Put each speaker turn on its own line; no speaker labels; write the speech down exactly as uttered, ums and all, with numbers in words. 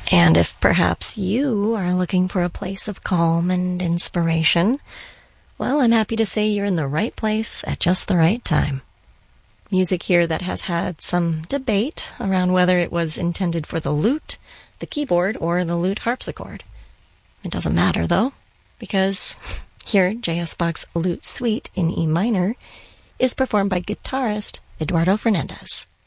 And if perhaps you are looking for a place of calm and inspiration, well, I'm happy to say you're in the right place at just the right time. Music here that has had some debate around whether it was intended for the lute, the keyboard, or the lute harpsichord. It doesn't matter, though, because here, J S. Bach's Lute Suite in E minor is performed by guitarist Eduardo Fernandez.